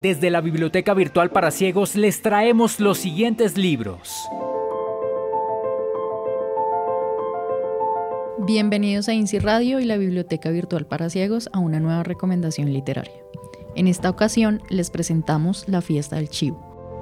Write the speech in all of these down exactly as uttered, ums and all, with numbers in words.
Desde la Biblioteca Virtual para Ciegos les traemos los siguientes libros. Bienvenidos a INSI Radio y la Biblioteca Virtual para Ciegos a una nueva recomendación literaria. En esta ocasión les presentamos La Fiesta del Chivo,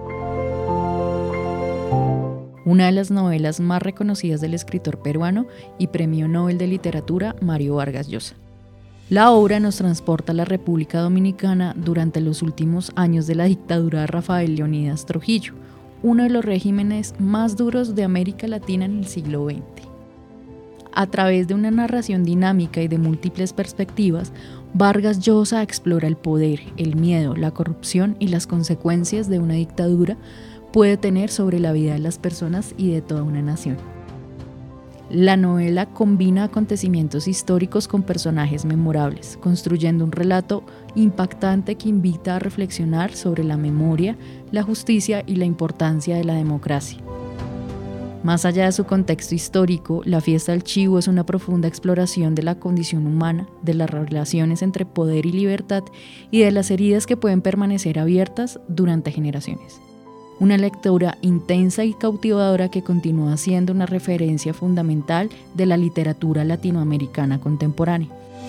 una de las novelas más reconocidas del escritor peruano y Premio Nobel de Literatura Mario Vargas Llosa. La obra nos transporta a la República Dominicana durante los últimos años de la dictadura de Rafael Leónidas Trujillo, uno de los regímenes más duros de América Latina en el siglo veinte. A través de una narración dinámica y de múltiples perspectivas, Vargas Llosa explora el poder, el miedo, la corrupción y las consecuencias de una dictadura puede tener sobre la vida de las personas y de toda una nación. La novela combina acontecimientos históricos con personajes memorables, construyendo un relato impactante que invita a reflexionar sobre la memoria, la justicia y la importancia de la democracia. Más allá de su contexto histórico, La Fiesta del Chivo es una profunda exploración de la condición humana, de las relaciones entre poder y libertad y de las heridas que pueden permanecer abiertas durante generaciones. Una lectura intensa y cautivadora que continúa siendo una referencia fundamental de la literatura latinoamericana contemporánea.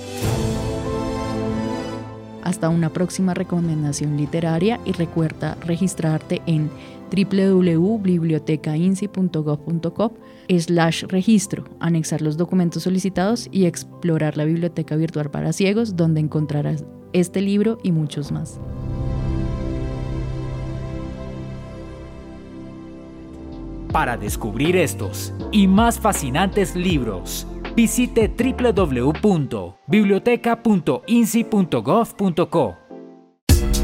Hasta una próxima recomendación literaria y recuerda registrarte en w w w punto biblioteca insi punto gov punto co slash registro, anexar los documentos solicitados y explorar la Biblioteca Virtual para Ciegos, donde encontrarás este libro y muchos más. Para descubrir estos y más fascinantes libros, visite w w w punto biblioteca punto insi punto gov punto co.